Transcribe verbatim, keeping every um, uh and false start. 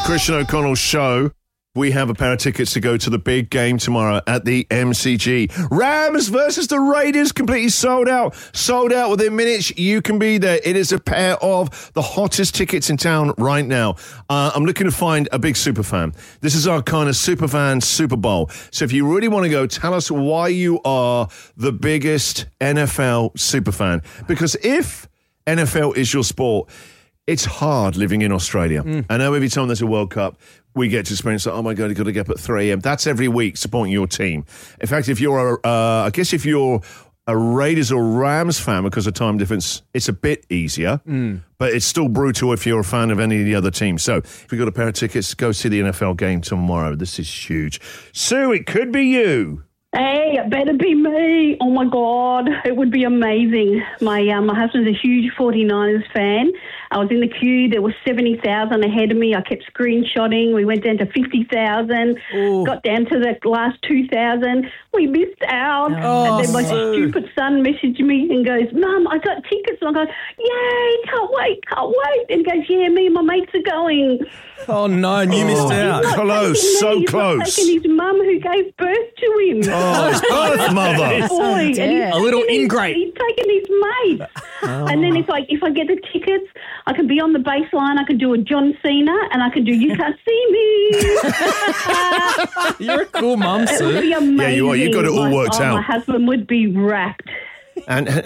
Christian O'Connell's show. We have a pair of tickets to go to the big game tomorrow at the M C G. Rams versus the Raiders, completely sold out. Sold out within minutes. You can be there. It is a pair of the hottest tickets in town right now. Uh, I'm looking to find a big super fan. This is our kind of super fan Super Bowl. So if you really want to go, tell us why you are the biggest N F L super fan. Because if N F L is your sport, it's hard living in Australia. Mm. I know every time there's a World Cup, we get to experience like, oh my God, you've got to get up at three a.m. That's every week supporting your team. In fact, if you're, a, uh, I guess if you're a Raiders or Rams fan, because of time difference, it's a bit easier, mm. but it's still brutal if you're a fan of any of the other teams. So if you've got a pair of tickets, go see the N F L game tomorrow. This is huge. Sue, it could be you. Hey, it better be me. Oh, my God. It would be amazing. My uh, my husband's a huge forty-niners fan. I was in the queue. There was seventy thousand ahead of me. I kept screenshotting. We went down to fifty thousand, got down to the last two thousand. We missed out. Oh, and then my so... stupid son messaged me and goes, Mum, I got tickets. And I go, yay, can't wait, can't wait. And he goes, yeah, me and my mates are going. Oh, no, and you oh, missed out. Close, so He's close. Not taking his mum who gave birth to him. Oh, his birth mother. Boy, and he's A little taken his- ingrate. He's taken his mate. Oh. And then if I if I get the tickets, I can be on the baseline. I can do a John Cena, and I can do You Can't See Me. You're a cool mum, It would Sue. be amazing. Yeah, you are. You got it all My- worked oh, out. My husband would be wrapped. And